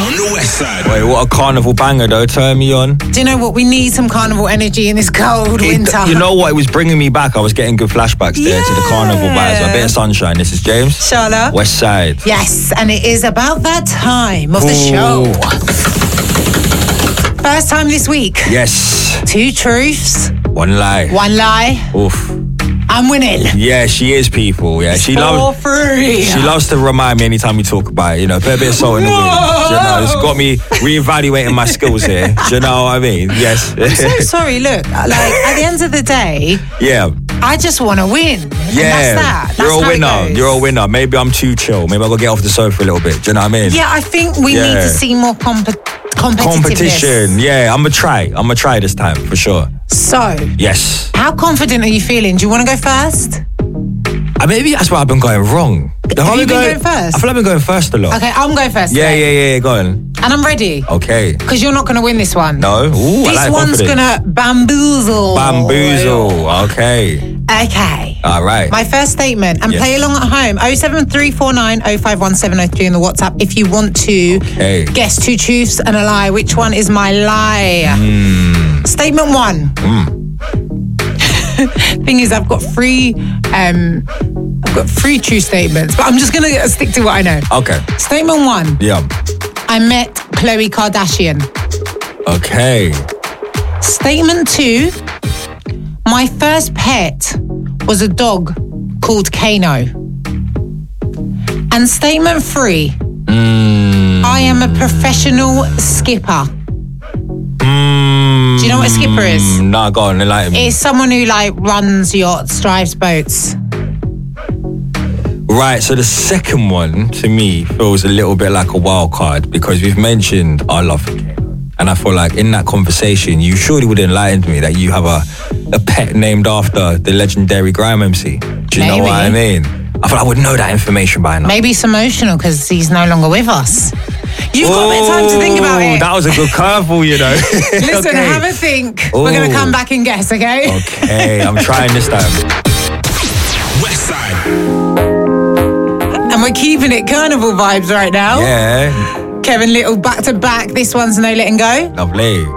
on the West Side. Wait, what a carnival banger though, turn me on. Do you know what? We need some carnival energy in this cold winter. You know what, it was bringing me back. I was getting good flashbacks there to the carnival vibes. A bit of sunshine. This is James. Charlotte. West Side. Yes, and it is about that time of the show. First time this week. Yes. 2 truths. 1 lie. 1 lie. Oof. I'm winning. Yeah, she is, people. Yeah, she For free. She loves to remind me anytime we talk about it. You know, put a bit of salt in the wound. You know, it's got me reevaluating my skills here. Do you know what I mean? Yes. I'm so sorry. Look, like at the end of the day, yeah. I just want to win. And Yeah, that's you're a how it winner. goes. You're a winner. Maybe I'm too chill. Maybe I'll go get off the sofa a little bit. Do you know what I mean? Yeah, I think we need to see more competitiveness. Yeah, I'm gonna try this time for sure. So, Yes. how confident are you feeling? Do you want to go first? Maybe that's where I've been going wrong. Have you been going first? I feel like I've been going first a lot. Okay, I'm going first. Yeah, then. go on. And I'm ready. Okay. Because you're not going to win this one. No? Ooh, This I like one's confidence. going to bamboozle. Bamboozle. Okay. Okay. All right. My first statement, and Yes. play along at home, 07349 051703 in the WhatsApp if you want to guess 2 truths and a lie. Which one is my lie? Statement 1. Thing is, I've got 3 true statements, but I'm just going to stick to what I know. Okay. Statement 1. Yeah. I met Khloe Kardashian. Okay. Statement 2. My first pet was a dog called Kano. And statement 3. I am a professional skipper. Do you know what a skipper is? Nah, go on, enlighten me. It's someone who runs yachts, drives boats. Right, so the second one to me feels a little bit like a wild card because we've mentioned our love for Kano. And I feel like in that conversation, you surely would enlighten me that you have a pet named after the legendary Grime MC. Do you know what I mean? I feel like I would know that information by now. Maybe it's emotional because he's no longer with us. You've got a bit of time to think about it. That was a good curveball, you know. Listen, Okay. have a think. We're going to come back and guess, okay? Okay, I'm trying this time. West Side. And we're keeping it carnival vibes right now. Yeah, Kevin Little back to back. This one's No Letting Go. lovely.